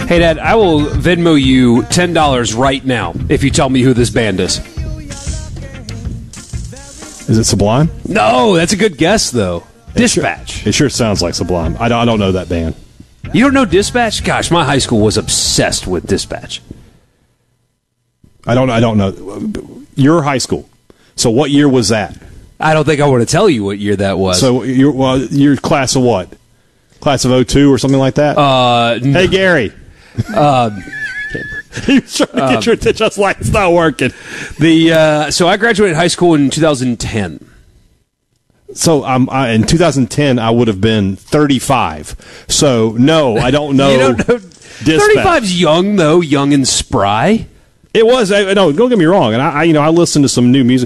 Hey, Dad, I will Venmo you $10 right now if you tell me who this band is. Is it Sublime? No, that's a good guess, though. Dispatch. It sure sounds like Sublime. I don't know that band. You don't know Dispatch? Gosh, my high school was obsessed with Dispatch. I don't know. Your high school. So what year was that? I don't think I want to tell you what year that was. So you're class of what? Class of 02 or something like that? No. Hey, Gary. You're trying to get your attention. Just like it's not working. So I graduated high school in 2010. So in 2010, I would have been 35. So no, I don't know. You don't know. 35's young though, young and spry. It was. No, don't get me wrong. And I listen to some new music.